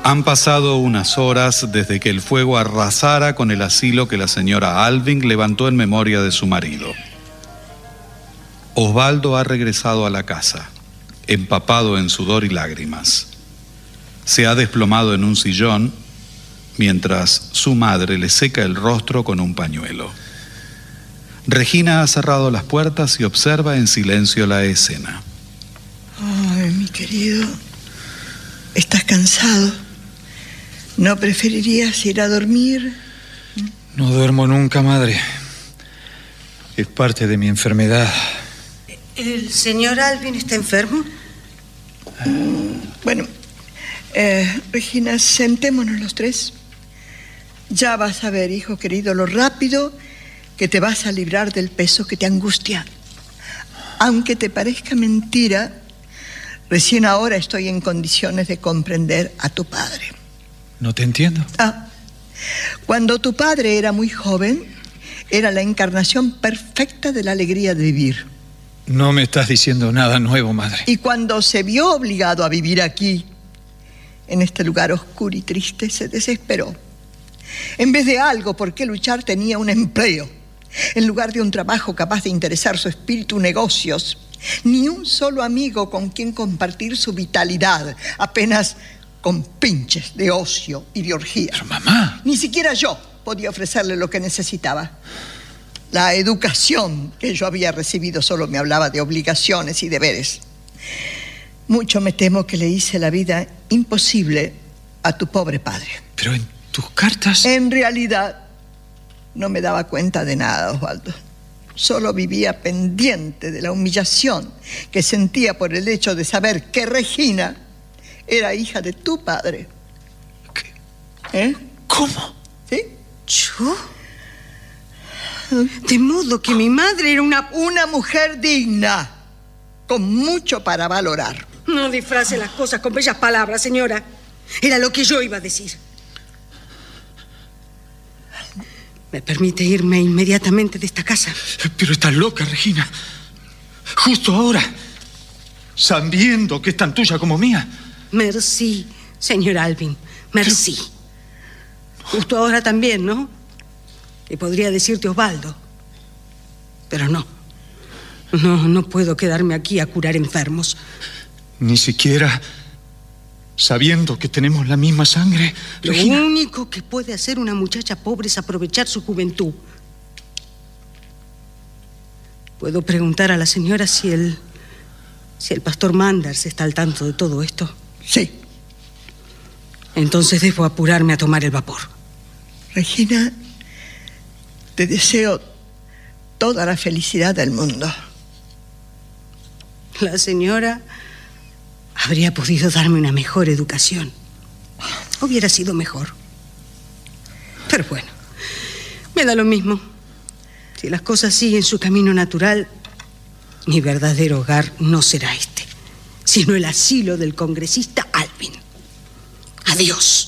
Han pasado unas horas desde que el fuego arrasara con el asilo que la señora Alving levantó en memoria de su marido. Osvaldo ha regresado a la casa, empapado en sudor y lágrimas. Se ha desplomado en un sillón mientras su madre le seca el rostro con un pañuelo. Regina ha cerrado las puertas y observa en silencio la escena. Ay, mi querido, ¿estás cansado? ¿No preferirías ir a dormir? No duermo nunca, madre. Es parte de mi enfermedad. ¿El señor Alvin está enfermo? Bueno, Regina, sentémonos los tres. Ya vas a ver, hijo querido, lo rápido que te vas a librar del peso que te angustia. Aunque te parezca mentira, recién ahora estoy en condiciones de comprender a tu padre. No te entiendo. Cuando tu padre era muy joven, era la encarnación perfecta de la alegría de vivir. No me estás diciendo nada nuevo, madre. Y cuando se vio obligado a vivir aquí, en este lugar oscuro y triste, se desesperó. En vez de algo por qué luchar, tenía un empleo. En lugar de un trabajo capaz de interesar su espíritu, negocios. Ni un solo amigo con quien compartir su vitalidad, apenas con pinches de ocio y de orgía. Pero mamá... Ni siquiera yo podía ofrecerle lo que necesitaba. La educación que yo había recibido solo me hablaba de obligaciones y deberes. Mucho me temo que le hice la vida imposible a tu pobre padre. Pero en tus cartas... En realidad, no me daba cuenta de nada, Osvaldo. Solo vivía pendiente de la humillación que sentía por el hecho de saber que Regina era hija de tu padre. ¿Qué? ¿Cómo? ¿Sí? ¿Yo? De modo que mi madre era una mujer digna, con mucho para valorar. No disfrace las cosas con bellas palabras, señora. Era lo que yo iba a decir. ¿Me permite irme inmediatamente de esta casa? Pero estás loca, Regina. Justo ahora, sabiendo que es tan tuya como mía. Merci, señor Alvin. Merci. Justo ahora también, ¿no? Y podría decirte Osvaldo. Pero no. No puedo quedarme aquí a curar enfermos. Ni siquiera sabiendo que tenemos la misma sangre, Regina. Lo único que puede hacer una muchacha pobre es aprovechar su juventud. ¿Puedo preguntar a la señora si el pastor Manders está al tanto de todo esto? Sí. Entonces debo apurarme a tomar el vapor. Regina, te deseo toda la felicidad del mundo. La señora habría podido darme una mejor educación. Hubiera sido mejor. Pero bueno, me da lo mismo. Si las cosas siguen su camino natural, mi verdadero hogar no será este, sino el asilo del congresista Alvin. Adiós.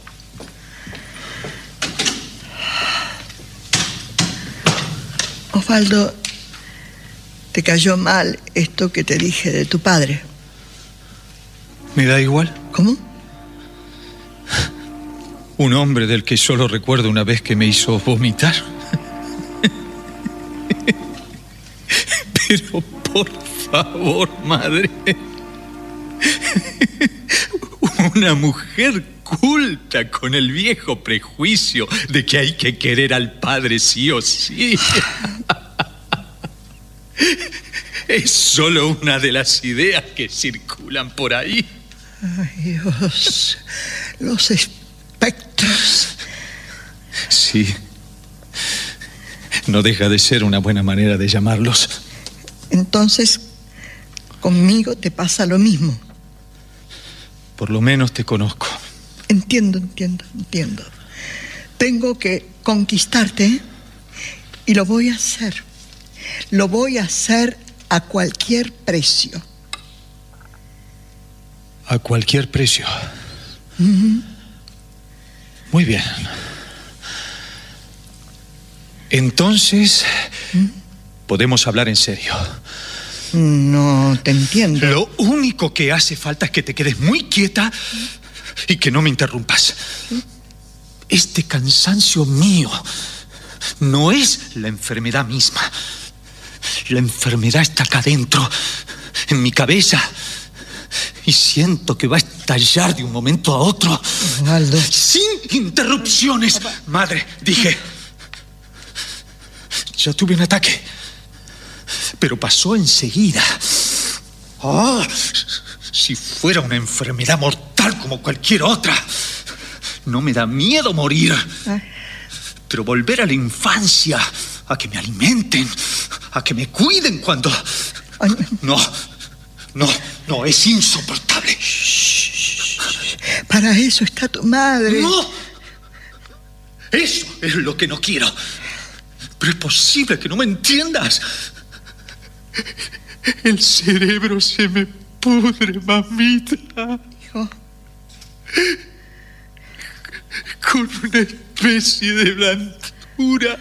Osvaldo, ¿te cayó mal esto que te dije de tu padre? Me da igual. ¿Cómo? Un hombre del que solo recuerdo una vez que me hizo vomitar. Pero por favor, madre. Una mujer culta con el viejo prejuicio de que hay que querer al padre sí o sí. Es solo una de las ideas que circulan por ahí. Ay, Dios. Los espectros. Sí. No deja de ser una buena manera de llamarlos. Entonces, conmigo te pasa lo mismo. Por lo menos te conozco. Entiendo. Tengo que conquistarte, ¿eh? Y lo voy a hacer. Lo voy a hacer a cualquier precio. ¿A cualquier precio? Muy bien. Entonces, podemos hablar en serio. No te entiendo. Lo único que hace falta es que te quedes muy quieta y que no me interrumpas. Este cansancio mío no es la enfermedad misma. La enfermedad está acá adentro, en mi cabeza. Y siento que va a estallar de un momento a otro. Osvaldo. Sin interrupciones. Madre, dije. Ya tuve un ataque. Pero pasó enseguida. ¡Ah! Si fuera una enfermedad mortal como cualquier otra. No me da miedo morir. Pero volver a la infancia, a que me alimenten, a que me cuiden cuando... No, es insoportable. Para eso está tu madre. ¡No! Eso es lo que no quiero. Pero es posible que no me entiendas. El cerebro se me pudre, mamita. Hijo. Con una especie de blandura.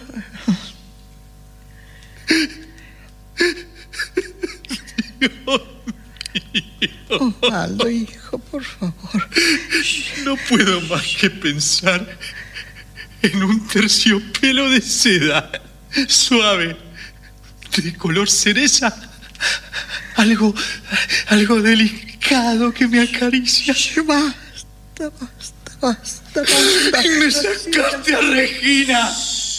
Dios mío. Osvaldo, hijo, por favor. No puedo más que pensar en un terciopelo de seda, suave, de color cereza. Algo delicado que me acaricia. Basta. Y me sacaste a Regina.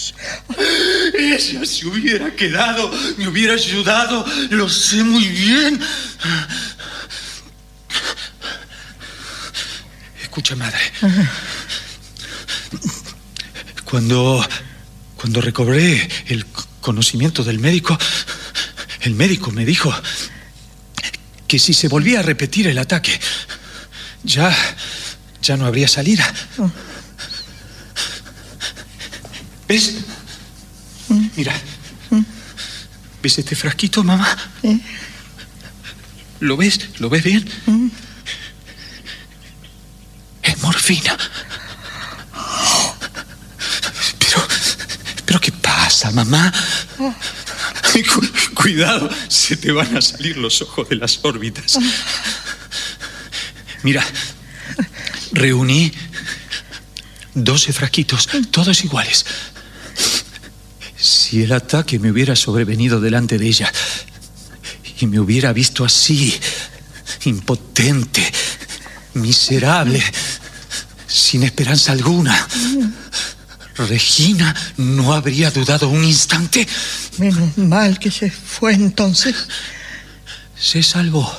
Ella se hubiera quedado, me hubiera ayudado, lo sé muy bien. Escucha, madre. Cuando recobré el conocimiento del médico, el médico me dijo que si se volvía a repetir el ataque, ya no habría salida. ¿Ves? Mira. ¿Ves este frasquito, mamá? ¿Lo ves? ¿Lo ves bien? Es morfina. Pero ¿qué pasa, mamá? Cuidado, se te van a salir los ojos de las órbitas. Mira, reuní 12 frasquitos, todos iguales. Si el ataque me hubiera sobrevenido delante de ella y me hubiera visto así, impotente, miserable, sin esperanza alguna, Regina no habría dudado un instante. Menos mal que se fue entonces. Se salvó.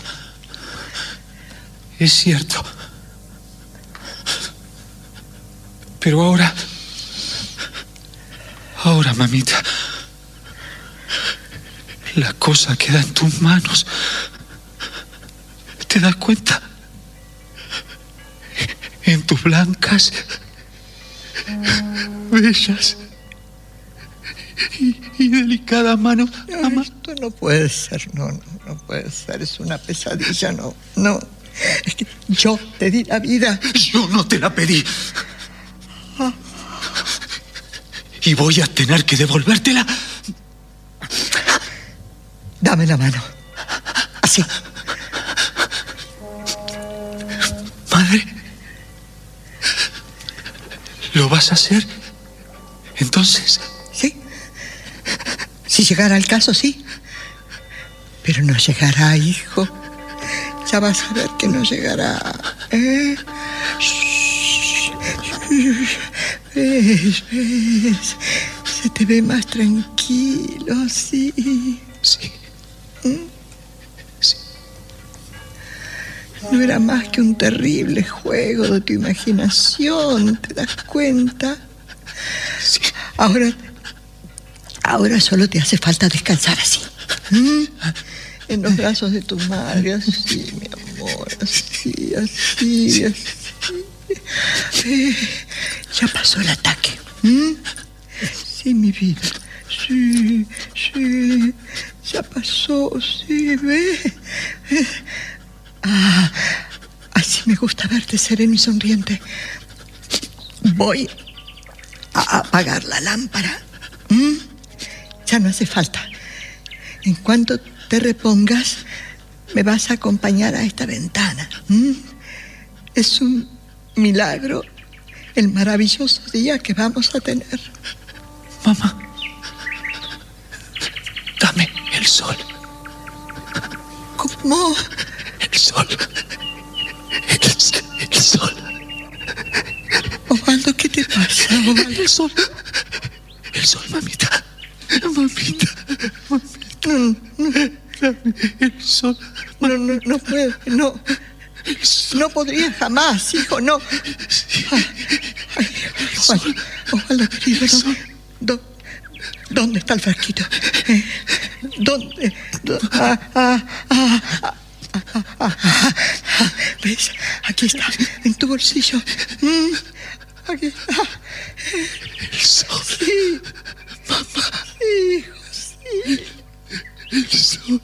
Es cierto. Pero ahora, mamita, la cosa queda en tus manos. ¿Te das cuenta? En tus blancas, bellas y delicadas manos. No, esto no puede ser, no puede ser. Es una pesadilla, no. Es que yo te di la vida. Yo no te la pedí. Y voy a tener que devolvértela. Dame la mano. Así. Madre, ¿lo vas a hacer? Entonces. Sí. Si llegara el caso, sí. Pero no llegará, hijo. Ya vas a ver que no llegará. ¿Ves? Se te ve más tranquilo, sí. Sí. Sí. No era más que un terrible juego de tu imaginación, ¿te das cuenta? Sí. Ahora solo te hace falta descansar así. En los brazos de tu madre, así, mi amor, así. Ya pasó el ataque. Sí, mi vida. Sí. Ya pasó, sí, ve. Así me gusta verte sereno y sonriente. Voy a apagar la lámpara. Ya no hace falta. En cuanto te repongas, me vas a acompañar a esta ventana. Es un milagro, el maravilloso día que vamos a tener. Mamá, dame el sol. ¿Cómo? El sol. El sol. Osvaldo, ¿qué te pasa, Osvaldo? El sol. El sol, mamita. Mamita. Dame el sol. No puedo, no. No podría jamás, hijo, no. Ay, Osvaldo, querido, ¿dónde está el frasquito? ¿Dónde? ¿Ves? Aquí está, en tu bolsillo. Aquí está. El sol. Sí. Mamá. Hijo, sí. El sol.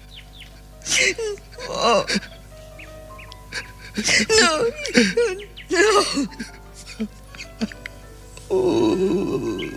Oh. No, hijo, no.